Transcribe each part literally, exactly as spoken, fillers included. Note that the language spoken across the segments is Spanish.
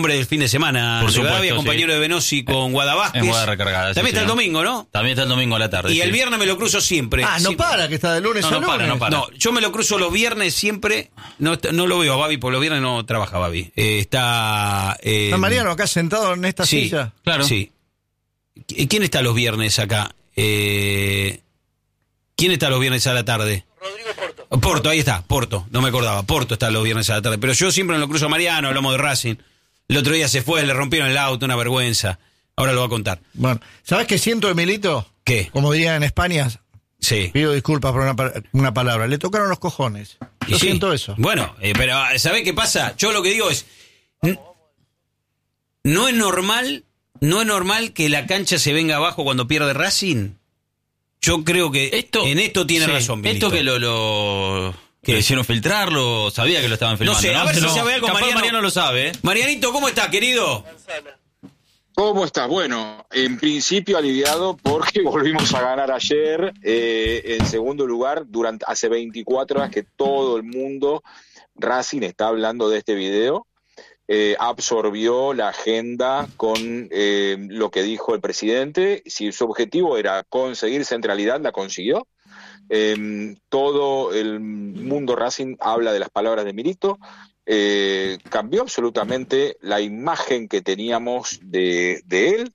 Hombre del fin de semana, por supuesto, Rivadavia, compañero sí. de Venosi con Guada Vázquez. En Guada Recargada. También sí, está el sí, domingo, ¿no? También está el domingo a la tarde. Y sí. el viernes me lo cruzo siempre. Ah, no siempre. para, que está de lunes No, a no lunes. para, no para. No, yo me lo cruzo los viernes siempre. No, no lo veo a Babi, porque los viernes no trabaja Babi. Eh, está... Eh, ¿Está Mariano acá sentado en esta sí, silla? Claro. Sí. ¿Quién está los viernes acá? Eh, ¿Quién está los viernes a la tarde? Rodrigo Porto. Porto, ahí está, Porto. No me acordaba. Porto está los viernes a la tarde. Pero yo siempre me lo cruzo a Mariano, hablamos de Racing. El otro día se fue, le rompieron el auto, una vergüenza. Ahora lo va a contar. Bueno, ¿sabes qué siento de Milito? ¿Qué? Como dirían en España, Sí. pido disculpas por una, pa- una palabra. Le tocaron los cojones. Y Yo sí. siento eso. Bueno, eh, pero ¿sabés qué pasa? Yo lo que digo es, n- no es normal, no es normal que la cancha se venga abajo cuando pierde Racing. Yo creo que Esto, en esto tiene sí, razón, Milito. Esto que lo, lo, ¿Qué? lo hicieron filtrarlo, sabía que lo estaban filmando. sé, a ver si Pero sabe algo capaz Mariano. Mariano lo sabe, ¿eh? Marianito, ¿cómo está, querido? ¿Cómo estás? Bueno, en principio aliviado porque volvimos a ganar ayer. Eh, en segundo lugar, durante hace veinticuatro horas que todo el mundo, Racing, está hablando de este video. Eh, absorbió la agenda con eh, lo que dijo el presidente. Si su objetivo era conseguir centralidad, la consiguió. Eh, todo el mundo Racing habla de las palabras de Milito. Eh, cambió absolutamente la imagen que teníamos de, de él,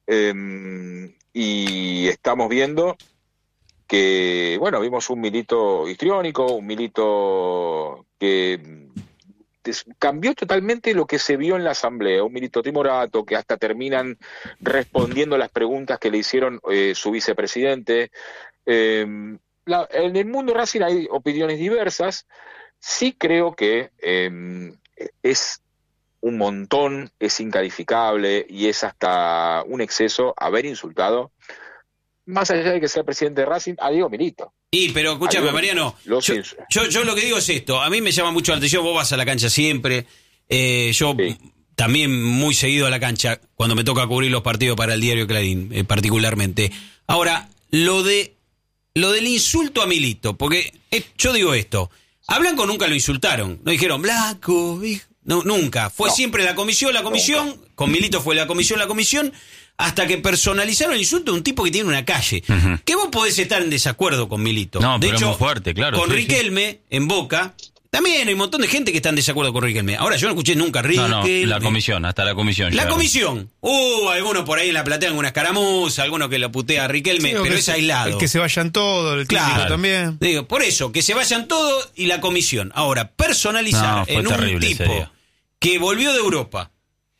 eh, y estamos viendo que, bueno, vimos un Milito histriónico, un Milito que des- cambió totalmente lo que se vio en la asamblea, un Milito timorato que hasta terminan respondiendo las preguntas que le hicieron eh, su vicepresidente. Eh, la, en el mundo Racing hay opiniones diversas. Sí creo que eh, es un montón, es incalificable y es hasta un exceso haber insultado, más allá de que sea presidente de Racing, a Diego Milito. Y, pero escúchame, Algo- Mariano, lo yo, siento. yo, yo lo que digo es esto, a mí me llama mucho la atención, vos vas a la cancha siempre, eh, yo Sí. también muy seguido a la cancha, cuando me toca cubrir los partidos para el diario Clarín, eh, particularmente. Ahora, lo de lo del insulto a Milito, porque eh, yo digo esto, a Blanco nunca lo insultaron, no dijeron, Blanco, hijo", no, nunca, fue No. siempre la comisión, la comisión, con Milito fue la comisión, la comisión, hasta que personalizaron el insulto de un tipo que tiene una calle. Ujú. Que vos podés estar en desacuerdo con Milito. No, de pero es hecho, muy fuerte, claro, con sí, Riquelme, en Boca, también hay un montón de gente que está en desacuerdo con Riquelme. Ahora, yo no escuché nunca a No, Riquelme. no, la comisión, hasta la comisión. La llegaron. comisión. Uh, algunos por ahí en la platea, alguna escaramuza, algunos que lo putea a Riquelme, Sí, o pero que es se- aislado. Que se vayan todos, el técnico Claro. también. Digo, por eso, que se vayan todos y la comisión. Ahora, personalizar No, fue en un terrible ese tipo día. que volvió de Europa,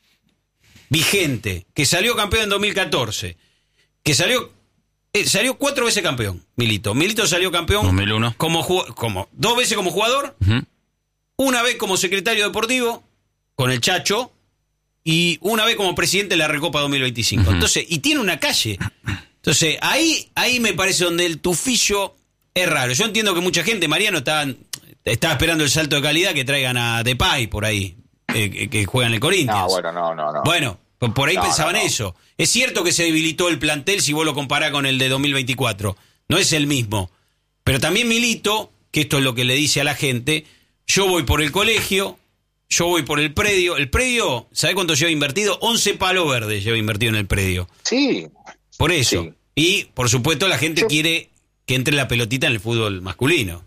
vigente, que salió campeón en dos mil catorce, que salió eh, salió cuatro veces campeón, Milito. Milito salió campeón dos mil uno. como, ju- como dos veces como jugador, Ujú. una vez como secretario deportivo con el Chacho y una vez como presidente de la Recopa dos mil veinticinco. Ujú. Entonces, y tiene una calle. Entonces, ahí ahí me parece donde el tufillo es raro. Yo entiendo que mucha gente, Mariano, está, está esperando el salto de calidad que traigan a Depay por ahí, eh, que, que juegan en el Corinthians. No, bueno, no, no, no. Bueno, por por ahí No, pensaban no, no. eso. Es cierto que se debilitó el plantel si vos lo comparás con el de dos mil veinticuatro. No es el mismo. Pero también Milito, que esto es lo que le dice a la gente, yo voy por el colegio, yo voy por el predio. El predio, ¿sabe cuánto lleva invertido? once palos verdes lleva invertido en el predio. Sí, Por eso. Sí. Y, por supuesto, la gente Yo- quiere que entre la pelotita en el fútbol masculino.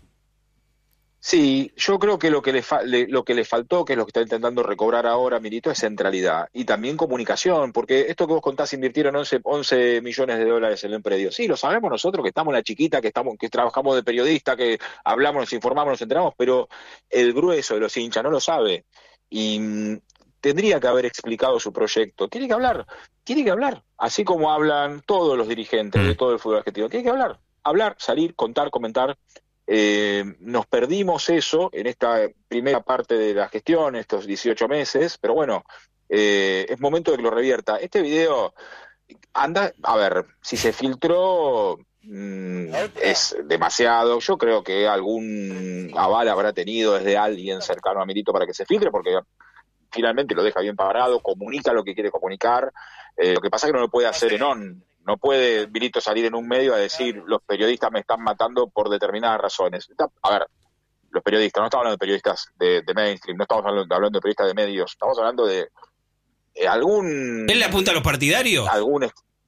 sí, yo creo que lo que le, fa- le- lo que le faltó, que es lo que está intentando recobrar ahora Milito, es centralidad y también comunicación, porque esto que vos contás, invirtieron once, once millones de dólares en el predio. Sí, lo sabemos nosotros, que estamos en la chiquita, que estamos que trabajamos de periodista, que hablamos, nos informamos, nos enteramos, pero el grueso de los hinchas no lo sabe y mm, tendría que haber explicado su proyecto. Tiene que hablar, tiene que hablar, así como hablan todos los dirigentes de todo el fútbol argentino. Tiene que hablar, hablar, salir, contar, comentar. Eh, nos perdimos eso en esta primera parte de la gestión, estos dieciocho meses, pero bueno, eh, es momento de que lo revierta. Este video, anda, a ver, si se filtró, mm, es demasiado. Yo creo que algún aval habrá tenido desde alguien cercano a Milito para que se filtre, porque finalmente lo deja bien parado, comunica lo que quiere comunicar. Eh, lo que pasa es que no lo puede hacer en on. No puede Milito salir en un medio a decir los periodistas me están matando por determinadas razones. Está- A ver, los periodistas, no estamos hablando de periodistas de, de mainstream, no estamos hablando, hablando de periodistas de medios, estamos hablando de eh, algún... ¿Él le apunta a los partidarios? Algún...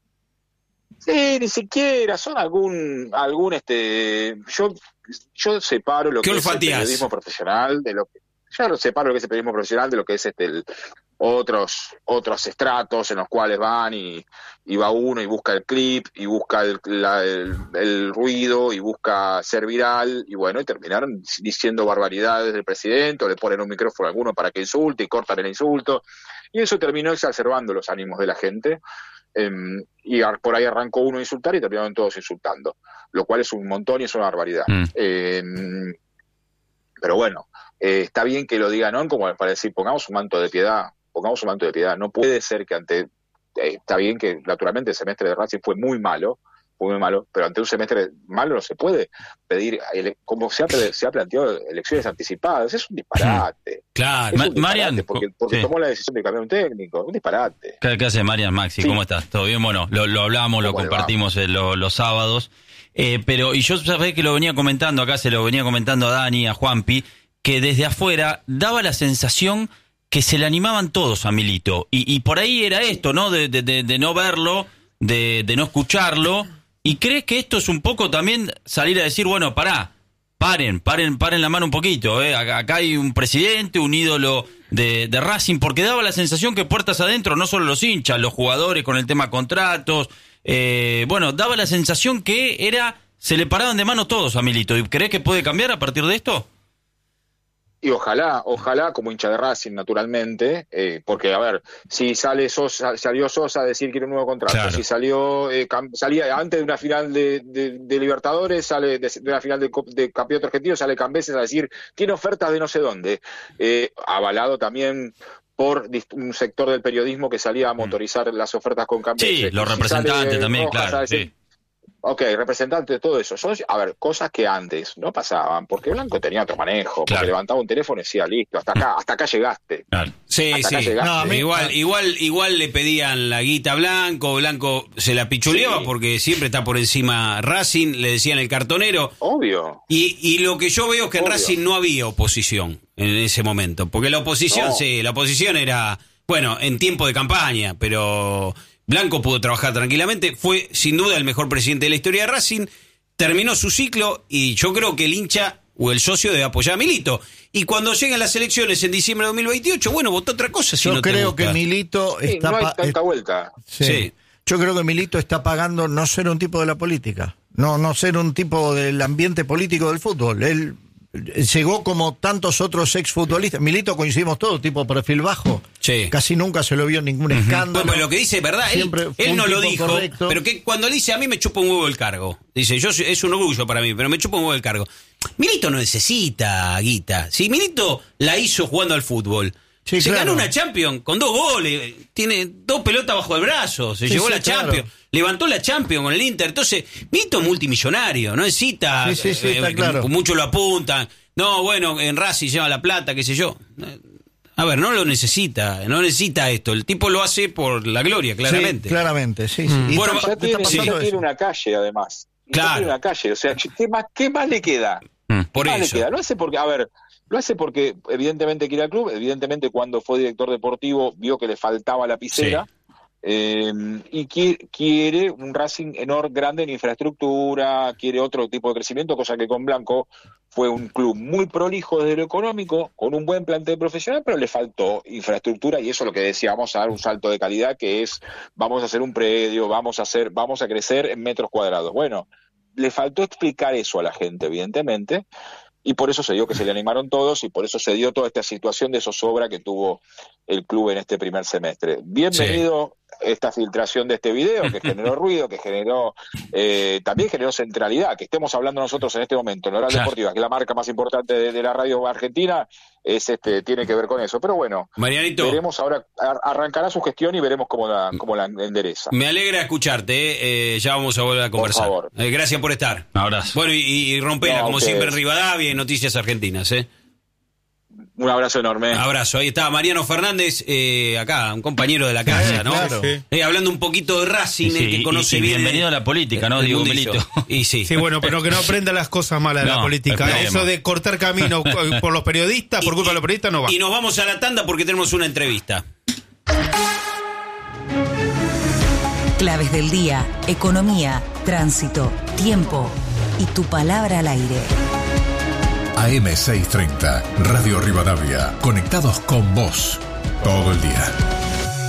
Sí, ni siquiera, son algún... algún este yo yo separo lo que es el periodismo profesional de lo que... Yo separo lo que es el periodismo profesional de lo que es este el, otros otros estratos en los cuales van y, y va uno y busca el clip y busca el, la, el, el ruido y busca ser viral y bueno, y terminaron diciendo barbaridades del presidente o le ponen un micrófono a alguno para que insulte y cortan el insulto y eso terminó exacerbando los ánimos de la gente eh, y por ahí arrancó uno a insultar y terminaron todos insultando, lo cual es un montón y es una barbaridad. Mm. Eh, pero bueno, eh, está bien que lo digan, ¿no? Como para decir, pongamos un manto de piedad pongamos un manto de piedad. No puede ser que ante... Eh, está bien que naturalmente el semestre de Racing fue muy malo, fue muy malo, pero ante un semestre malo no se puede pedir, ele- como se ha, se ha planteado, elecciones anticipadas. Es un disparate. Claro. Es un disparate Marian, porque, porque sí. tomó la decisión de cambiar un técnico. Un disparate. ¿Qué, qué hace Marian, Maxi? Sí. ¿Cómo estás? ¿Todo bien? Bueno, lo, lo hablamos, lo compartimos eh, lo, los sábados. Eh, pero, y yo sabés que lo venía comentando, acá se lo venía comentando a Dani, a Juanpi, que desde afuera daba la sensación que se le animaban todos a Milito. Y, y por ahí era esto, ¿no? De, de, de, de no verlo, de, de no escucharlo. ¿Y crees que esto es un poco también salir a decir, bueno, pará, paren, paren, paren la mano un poquito, ¿eh? Acá, acá hay un presidente, un ídolo de, de Racing, porque daba la sensación que puertas adentro, no solo los hinchas, los jugadores con el tema contratos, eh, bueno, daba la sensación que era, se le paraban de mano todos a Milito. ¿Y crees que puede cambiar a partir de esto? Y ojalá, ojalá como hincha de Racing, naturalmente, eh, porque, a ver, si sale Sosa, salió Sosa a decir que quiere un nuevo contrato, claro. si salió, eh, cam, salía antes de una final de, de, de Libertadores, sale de, de una final de, de Campeonato Argentino, sale Cambeses a decir, tiene ofertas de no sé dónde, eh, avalado también por un sector del periodismo que salía a motorizar mm. las ofertas con Cambeses. Sí, los representantes si sale, también, Rojas, claro, sí. Ok, representante de todo eso. Son, a ver, cosas que antes no pasaban, porque Blanco tenía otro manejo, porque claro. levantaba un teléfono y decía, listo, hasta acá, hasta acá llegaste. Claro. Sí, hasta sí. Acá llegaste. No, mí, igual, igual, igual le pedían la guita a Blanco, Blanco se la pichuleaba sí. porque siempre está por encima Racing, le decían el cartonero. Obvio. Y, y lo que yo veo es que Obvio. en Racing no había oposición en ese momento, porque la oposición, no. sí, la oposición era, bueno, en tiempo de campaña, pero... Blanco pudo trabajar tranquilamente, fue sin duda el mejor presidente de la historia de Racing, terminó su ciclo y yo creo que el hincha o el socio debe apoyar a Milito. Y cuando lleguen las elecciones en diciembre de dos mil veintiocho, bueno, votó otra cosa. Si yo no creo te que Milito sí, está... no hay tanta pa- vuelta. Sí. sí. Yo creo que Milito está pagando no ser un tipo de la política, no, no ser un tipo del ambiente político del fútbol. Él llegó como tantos otros exfutbolistas. Milito coincidimos todos, tipo perfil bajo. Sí. Casi nunca se lo vio en ningún uh-huh. escándalo. Bueno, pero lo que dice es verdad, él, él no lo dijo, correcto. Pero que cuando le dice a mí me chupa un huevo el cargo. Dice, yo es un orgullo para mí, pero me chupa un huevo el cargo. Milito no necesita guita. Si Milito la hizo jugando al fútbol. Sí, se claro. ganó una Champions con dos goles, tiene dos pelotas bajo el brazo, se sí, llevó sí, la Champions, claro. levantó la Champions con el Inter. Entonces, Milito es multimillonario, no necesita, sí, sí, sí, eh, claro. muchos lo apuntan, no, bueno, en Racing lleva la plata, qué sé yo. A ver, no lo necesita, no necesita esto, el tipo lo hace por la gloria, claramente. Sí, claramente, sí, sí. Mm. Y bueno, está, ya tiene, sí. ya tiene una calle, además. Claro. Ya tiene una calle, o sea, ¿qué más, qué más le queda? Mm, por ¿Qué más eso. le queda? Lo hace porque, a ver... Lo hace porque evidentemente quiere al club, evidentemente cuando fue director deportivo vio que le faltaba lapicera sí. eh, y quiere, quiere un Racing enorme, grande en infraestructura, quiere otro tipo de crecimiento, cosa que con Blanco fue un club muy prolijo desde lo económico, con un buen plantel profesional, pero le faltó infraestructura y eso es lo que decía, vamos a dar un salto de calidad que es, vamos a hacer un predio, vamos a hacer, vamos a crecer en metros cuadrados. Bueno, le faltó explicar eso a la gente, evidentemente. Y por eso se dio que se le animaron todos y por eso se dio toda esta situación de zozobra que tuvo el club en este primer semestre. Bienvenido sí. esta filtración de este video que generó ruido, que generó eh, también generó centralidad, que estemos hablando nosotros en este momento en Oral claro. Deportiva, que es la marca más importante de, de la radio argentina, es este tiene que ver con eso. Pero bueno, Marianito, veremos ahora, arrancará su gestión y veremos cómo la, cómo la endereza. Me alegra escucharte, eh, ya vamos a volver a conversar. Por favor. Eh, gracias por estar. Un abrazo. Bueno, y, y rompela, no, como ustedes. Siempre en Rivadavia y Noticias Argentinas, ¿eh? Un abrazo enorme. Abrazo. Ahí está Mariano Fernández, eh, acá, un compañero de la casa, ¿no? Claro. Sí. Eh, hablando un poquito de Racing, sí, el que conoce y, y bien. Bienvenido a la política, ¿no? Digo, Milito. Y sí. Sí, bueno, pero que no aprenda las cosas malas de no, la política. Eso de cortar camino por los periodistas, por culpa de los periodistas, no va. Y nos vamos a la tanda porque tenemos una entrevista. Claves del día, economía, tránsito, tiempo y tu palabra al aire. A M seiscientos treinta, Radio Rivadavia, conectados con vos todo el día.